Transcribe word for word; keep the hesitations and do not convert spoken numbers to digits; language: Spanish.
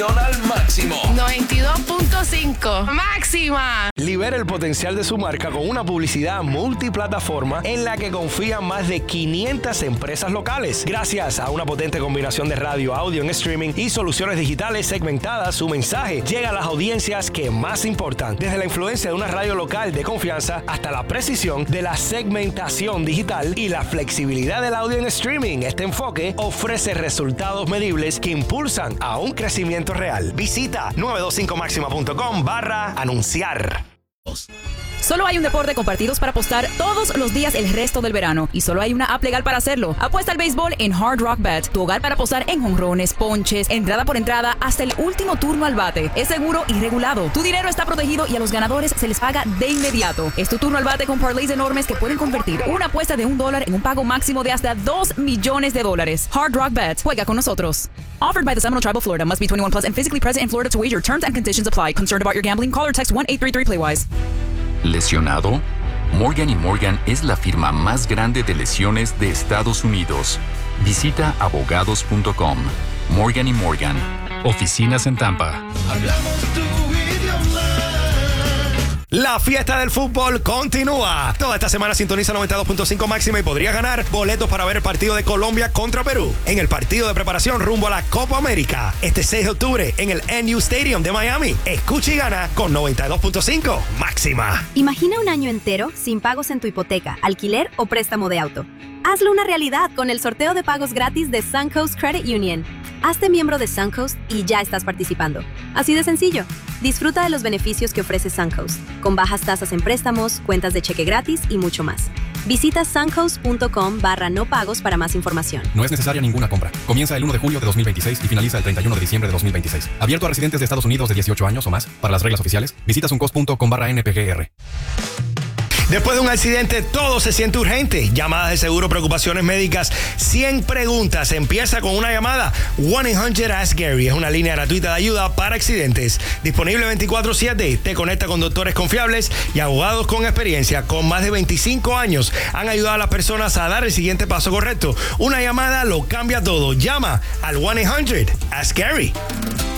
información al máximo. noventa y dos punto cinco. Máxima. Libera el potencial de su marca con una publicidad multiplataforma en la que confían más de quinientas empresas locales. Gracias a una potente combinación de radio, audio en streaming y soluciones digitales segmentadas, su mensaje llega a las audiencias que más importan. Desde la influencia de una radio local de confianza hasta la precisión de la segmentación digital y la flexibilidad del audio en streaming. Este enfoque ofrece resultados medibles que impulsan a un crecimiento real. Visita nueve dos cinco máxima punto com barra anunciar. Solo hay un deporte con partidos para apostar todos los días el resto del verano y solo hay una app legal para hacerlo. Apuesta al béisbol en Hard Rock Bet, tu hogar para apostar en jonrones, ponches, entrada por entrada hasta el último turno al bate. Es seguro y regulado. Tu dinero está protegido y a los ganadores se les paga de inmediato. Es tu turno al bate con parlays enormes que pueden convertir una apuesta de un dólar en un pago máximo de hasta dos millones de dólares. Hard Rock Bet. Juega con nosotros. Offered by the Seminole Tribe of Florida. Must be twenty-one plus and physically present in Florida to wager. Terms and conditions apply. Concerned about your gambling? Call or text one eight three three play wise. ¿Lesionado? Morgan y Morgan es la firma más grande de lesiones de Estados Unidos. Visita abogados punto com. Morgan y Morgan. Oficinas en Tampa. Hablamos tu idioma. La fiesta del fútbol continúa. Toda esta semana sintoniza noventa y dos punto cinco máxima y podrías ganar boletos para ver el partido de Colombia contra Perú en el partido de preparación rumbo a la Copa América este seis de octubre en el N U Stadium de Miami. Escucha y gana con noventa y dos punto cinco máxima. Imagina un año entero sin pagos en tu hipoteca, alquiler o préstamo de auto. Hazlo una realidad con el sorteo de pagos gratis de Suncoast Credit Union. Hazte miembro de Suncoast y ya estás participando. Así de sencillo. Disfruta de los beneficios que ofrece Suncoast, con bajas tasas en préstamos, cuentas de cheque gratis y mucho más. Visita suncoast punto com barra no pagos para más información. No es necesaria ninguna compra. Comienza el uno de julio de dos mil veintiséis y finaliza el treinta y uno de diciembre de dos mil veintiséis. Abierto a residentes de Estados Unidos de dieciocho años o más. Para las reglas oficiales, visita suncoast punto com barra N P G R. Después de un accidente, todo se siente urgente. Llamadas de seguro, preocupaciones médicas, cien preguntas. Empieza con una llamada. one eight hundred ask Gary es una línea gratuita de ayuda para accidentes. Disponible veinticuatro siete. Te conecta con doctores confiables y abogados con experiencia. Con más de veinticinco años han ayudado a las personas a dar el siguiente paso correcto. Una llamada lo cambia todo. Llama al one eight hundred ask Gary.